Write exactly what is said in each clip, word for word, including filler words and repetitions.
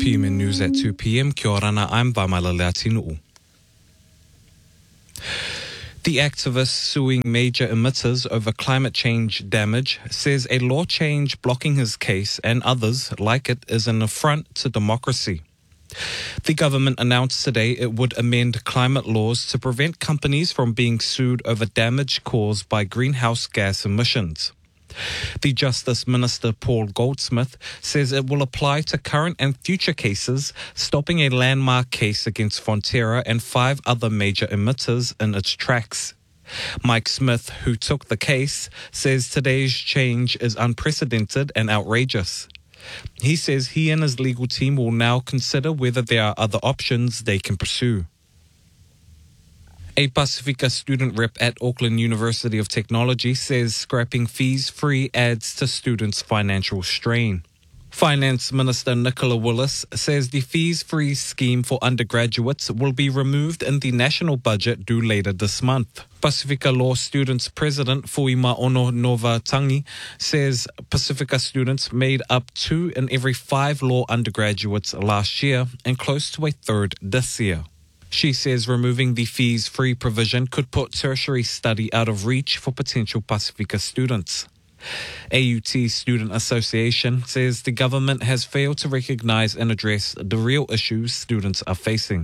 P M N News at two p.m. Kia orana, I'm Vamala Leatinu'u. The activist suing major emitters over climate change damage says a law change blocking his case and others like it is an affront to democracy. The government announced today it would amend climate laws to prevent companies from being sued over damage caused by greenhouse gas emissions. The Justice Minister Paul Goldsmith says it will apply to current and future cases, stopping a landmark case against Fonterra and five other major emitters in its tracks. Mike Smith, who took the case, says today's change is unprecedented and outrageous. He says he and his legal team will now consider whether there are other options they can pursue. A Pacifica student rep at Auckland University of Technology says scrapping fees-free adds to students' financial strain. Finance Minister Nicola Willis says the fees-free scheme for undergraduates will be removed in the national budget due later this month. Pacifica Law Students President Fuima Ono Novatangi says Pacifica students made up two in every five law undergraduates last year and close to a third this year. She says removing the fees-free provision could put tertiary study out of reach for potential Pacifica students. A U T Student Association says the government has failed to recognise and address the real issues students are facing.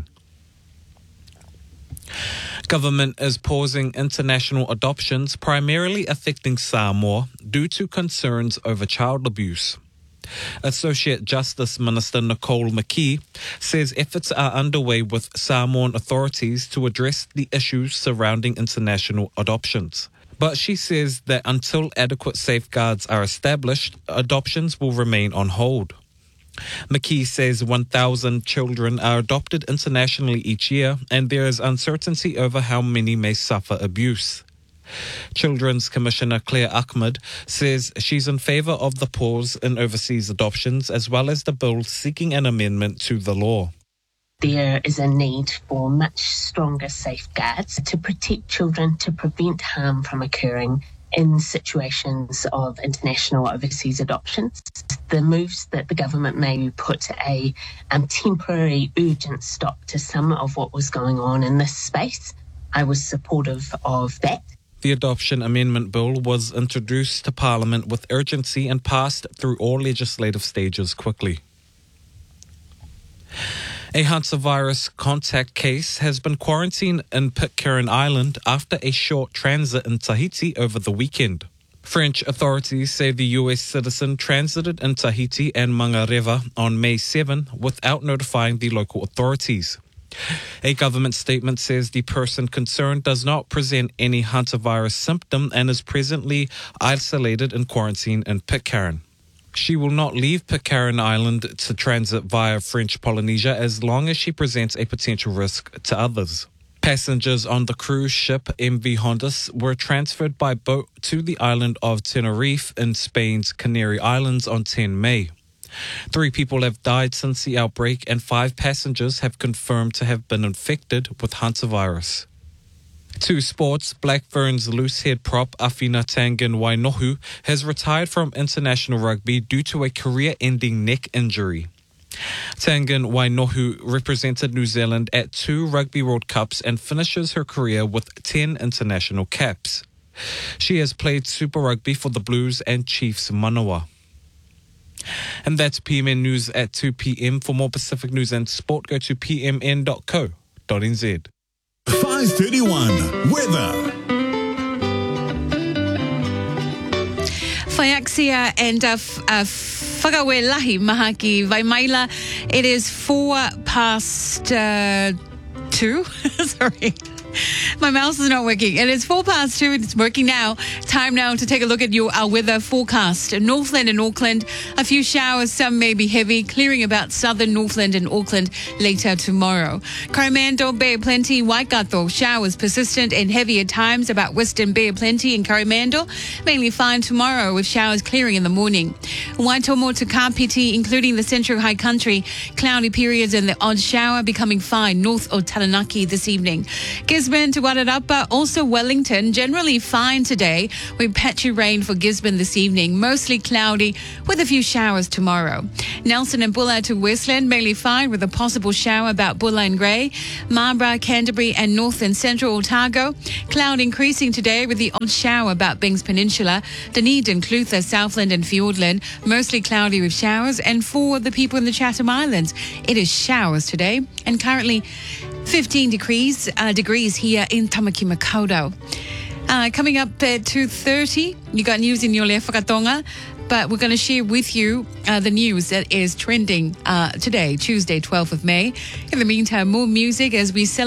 Government is pausing international adoptions primarily affecting Samoa due to concerns over child abuse. Associate Justice Minister Nicole McKee says efforts are underway with Samoan authorities to address the issues surrounding international adoptions. But she says that until adequate safeguards are established, adoptions will remain on hold. McKee says one thousand children are adopted internationally each year, and there is uncertainty over how many may suffer abuse. Children's Commissioner Claire Ahmed says she's in favour of the pause in overseas adoptions as well as the bill seeking an amendment to the law. There is a need for much stronger safeguards to protect children, to prevent harm from occurring in situations of international overseas adoptions. The moves that the government made put a um, temporary urgent stop to some of what was going on in this space. I was supportive of that. The Adoption Amendment Bill was introduced to Parliament with urgency and passed through all legislative stages quickly. A hantavirus contact case has been quarantined in Pitcairn Island after a short transit in Tahiti over the weekend. French authorities say the U S citizen transited in Tahiti and Mangareva on May seventh without notifying the local authorities. A government statement says the person concerned does not present any hantavirus symptom and is presently isolated in quarantine in Pitcairn. She will not leave Pitcairn Island to transit via French Polynesia as long as she presents a potential risk to others. Passengers on the cruise ship M V Hondas were transferred by boat to the island of Tenerife in Spain's Canary Islands on the tenth of May. Three people have died since the outbreak and five passengers have confirmed to have been infected with hantavirus. To sports, Black Ferns loosehead prop Afina Tangen Wainohu has retired from international rugby due to a career-ending neck injury. Tangen Wainohu represented New Zealand at two Rugby World Cups and finishes her career with ten international caps. She has played Super Rugby for the Blues and Chiefs Manawa. And that's P M N News at two p.m. For more Pacific news and sport, go to p m n dot co dot n z. five thirty-one weather. Whaiaxia and uh, f- uh, whakawe lahi maha ki Vaimaila. It is four past uh, two. Sorry. My mouse is not working. It is four past two. It's working now. Time now to take a look at your our weather forecast. Northland and Auckland, a few showers. Some may be heavy, clearing about southern Northland and Auckland later tomorrow. Coromandel, Bay of Plenty, Waikato, showers persistent and heavy at times about Western Bay of Plenty and Coromandel. Mainly fine tomorrow with showers clearing in the morning. Waitomo to Kapiti, including the central high country, cloudy periods and the odd shower becoming fine north of Taranaki this evening. Give Gisborne to Wairarapa, also Wellington, generally fine today with patchy rain for Gisborne this evening, mostly cloudy with a few showers tomorrow. Nelson and Bulla to Westland, mainly fine with a possible shower about Bulla and Grey. Marlborough, Canterbury and North and Central Otago, cloud increasing today with the odd shower about Bings Peninsula. Dunedin, Clutha, Southland and Fiordland, mostly cloudy with showers. And for the people in the Chatham Islands, it is showers today and currently fifteen degrees uh, degrees here in Tamaki Makaurau. Uh, coming up at two thirty, you got news in your Lea Whakatonga, but we're going to share with you uh, the news that is trending uh, today, Tuesday, twelfth of May. In the meantime, more music as we celebrate